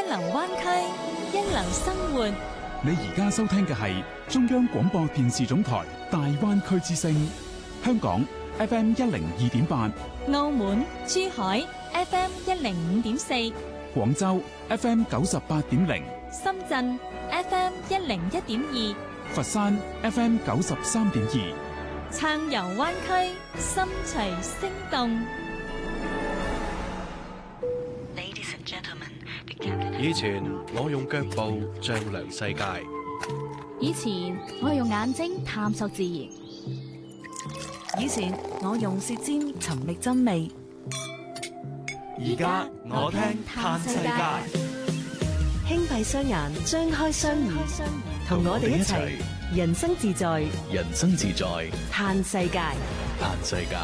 流灣區，一流生活。 你而家收聽嘅係中央廣播電視總台大灣區之聲，香港 FM 102.8， 澳門、珠海 FM 105.4， 廣州 FM 98.0， 深圳 FM 101.2， 佛山 FM 93.2， 暢遊灣區，心隨聲動。 以前我用腳步丈量世界， 以前我用眼睛探索自然， 以前我用舌尖尋覓真味， 而家我聽嘆世界。 輕閉雙眼，張開雙耳，同我哋一齊人生自在， 人生自在， 嘆世界， 嘆世界。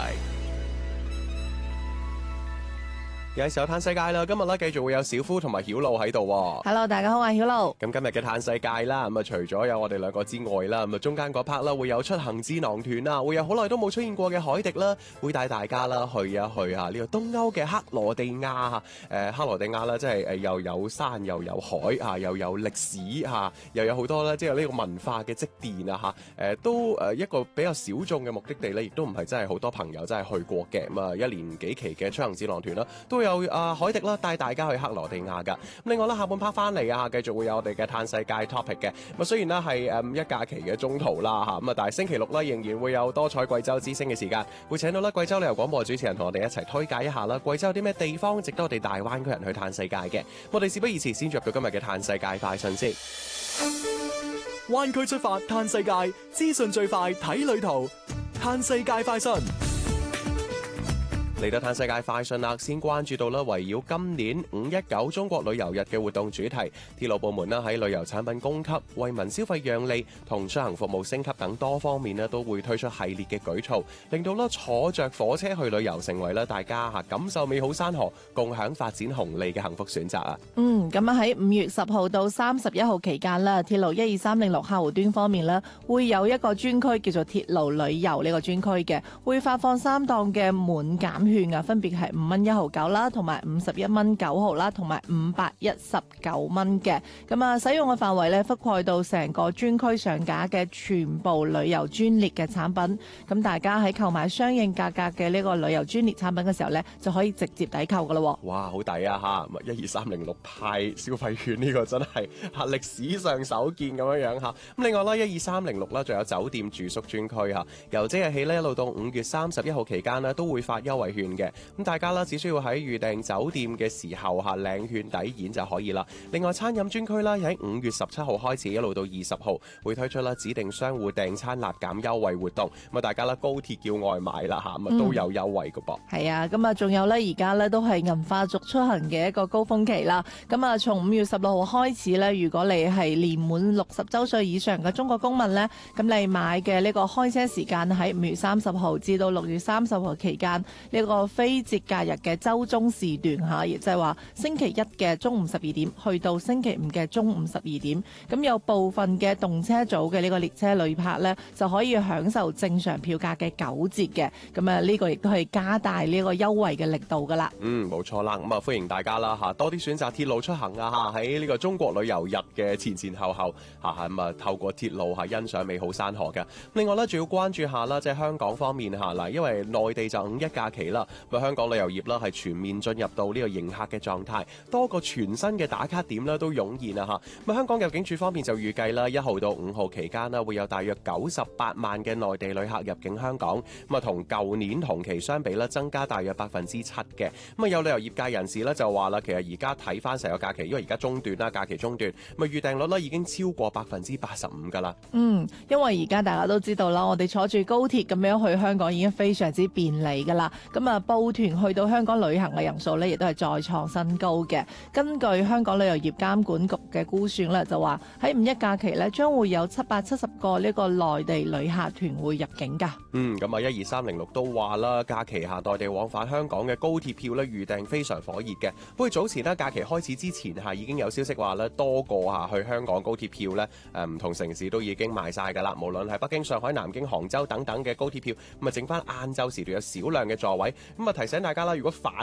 有時候嘆世界啦，今日咧繼續會有小夫同埋曉露喺度。 Hello， 大家好，我係曉露。 咁今日嘅嘆世界啦，咁啊除咗有我哋兩個之外啦，咁啊中間嗰 part 啦會有出行智囊團啦，會有好耐都冇出現過嘅海迪啦，會帶大家啦去一去啊呢個東歐嘅克羅地亞嚇。克羅地亞啦，即係又有山又有海嚇，又有歷史嚇，又有好多咧，即係呢個文化嘅積澱啊嚇。都一個比較小眾嘅目的地咧，亦都唔係真係好多朋友真係去過嘅。咁啊一年幾期嘅出行智囊團啦，都有海迪啦帶大家去克羅地亞㗎。咁另外啦，下半 part 翻嚟啊，繼續會有我哋嘅嘆世界 topic 嘅。咁雖然呢係一假期嘅中途啦嚇，咁啊但係星期六咧仍然會有多彩貴州之聲嘅時間，會請到啦貴州旅遊廣播主持人同我哋一齊推介一下啦貴州有啲咩地方值得我哋大灣區人去嘆世界嘅。我哋事不宜遲，先進入到今日嘅嘆世界快訊先。 灣區出發嘆世界，資訊最快睇旅途，嘆世界快訊。 嚟到嘆世界快訊啦，先關注到啦，圍繞今年519中國旅遊日嘅活動主題，鐵路部門啦喺旅遊產品供給、惠民消費讓利同出行服務升級等多方面咧，都會推出系列嘅舉措，令到咧坐着火車去旅遊成為咧大家感受美好山河、共享發展紅利嘅幸福選擇啊！ 咁啊喺5月10號到31號期間啦，鐵路12306客戶端方面咧，會有一個專區叫做鐵路旅遊呢個專區嘅，會發放3檔嘅滿減券啊，分別係5蚊1毫9啦，同埋51蚊9毫啦，同埋519蚊嘅。咁啊，使用嘅範圍咧覆蓋到成個專區上架嘅全部旅遊專列嘅產品。咁大家喺購買相應價格嘅呢個旅遊專列產品嘅時候咧，就可以直接抵扣噶咯。 哇，好抵啊嚇！12306派消費券呢個真係歷史上首見咁樣嚇。咁另外啦，12306啦，仲有酒店住宿專區嚇，由即日起咧一路到5月31號期間咧都會發優惠券嘅。咁大家啦，只需要喺預訂酒店嘅時候領券抵現就可以啦。另外餐飲專區啦，喺5月17號開始一路到20號會推出啦指定商戶訂餐立減優惠活動。咁啊，大家啦高鐵叫外賣啦嚇，咁啊都有優惠㗎噃。 係啊，咁啊仲有咧，而家咧都係銀髮族出行嘅一個高峰期啦。咁啊，從5月16號開始咧，如果你係年滿60週歲以上嘅中國公民咧，咁你買嘅呢個開車時間喺5月30號至到6月30號期間呢個非節假日嘅週中時段嚇，亦即係話星期一嘅中午12點去到星期五嘅中午12點，咁有部分嘅動車組嘅呢個列車旅客呢，就可以享受正常票價嘅9折嘅。咁啊，呢個亦都係加大呢個優惠嘅力度噶啦。 冇錯啦。咁啊，歡迎大家啦嚇，多啲選擇鐵路出行啊嚇，喺呢個中國旅遊日嘅前後嚇，咁啊透過鐵路欣賞美好山河嘅。另外呢，仲要關注下啦，即係香港方面嚇嗱，因為內地就5·1假期啦，香港旅遊業啦係全面進入到呢個迎客嘅狀態，多個全新嘅打卡點啦都湧現啦嚇。咁香港入境處方面就預計啦，1號到5號期間啦會有大約98萬嘅內地旅客入境香港，咁啊同舊年同期相比啦增加大約7%嘅。咁啊有旅遊業界人士咧就話啦，其實而家睇翻成個假期，因為而家中段啦，假期中段，咁啊預訂率咧已經超過85%噶啦。 因為而家大家都知道啦，我哋坐住高鐵咁樣去香港已經非常之便利噶啦。咁啊報團去到香港旅行嘅人數咧，亦都係再創新高嘅。根據香港旅遊業監管局嘅估算咧，就話喺5·1假期咧將會有770個呢個內地旅客團會入境㗎。 咁啊12306都話啦，假期下內地往返香港嘅高鐵票咧預訂非常火熱嘅。不過早前咧假期開始之前已經有消息話咧多個去香港高鐵票咧唔同城市都已經賣晒㗎啦。無論係北京、上海、南京、杭州等等嘅高鐵票，咁啊剩翻晏晝時段有少量嘅座位。咁啊提醒大家啦，如果反